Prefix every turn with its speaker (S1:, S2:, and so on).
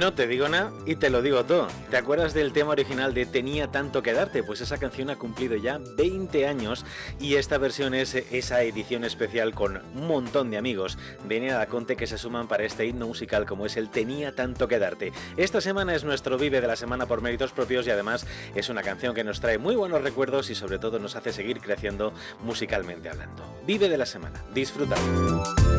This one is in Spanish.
S1: No te digo nada y te lo digo todo. ¿Te acuerdas del tema original de Tenía tanto que darte? Pues esa canción ha cumplido ya 20 años y esta versión es esa edición especial con un montón de amigos de Nea Conte que se suman para este himno musical como es el Tenía tanto que darte. Esta semana es nuestro Vive de la Semana por méritos propios y además es una canción que nos trae muy buenos recuerdos y sobre todo nos hace seguir creciendo musicalmente hablando. Vive de la Semana. Disfrútalo.